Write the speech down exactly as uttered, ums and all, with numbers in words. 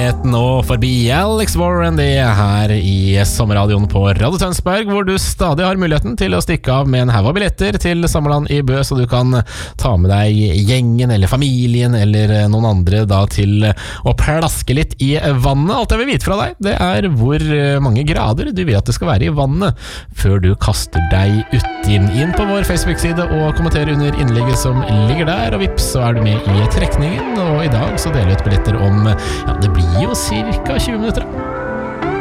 kjærligheten og forbi Alex Warren, det er her i sommerradioen på Radio Tønsberg, hvor du stadig har muligheten til å stikke av med en haug av billetter til Sommerland i Bø, så du kan ta med deg gjengen eller familien eller noen andre da til å plaske litt i vannet. Alt jeg vil vite fra deg, det er hvor mange grader du vil at det skal være i vannet før du kaster deg uti. Inn på vår Facebook-side og kommenter under innlegget som ligger der, og vips, så er du med i trekningen. Og i dag så deler vi ut billetter om, ja, det blir jo cirka tjue minutter.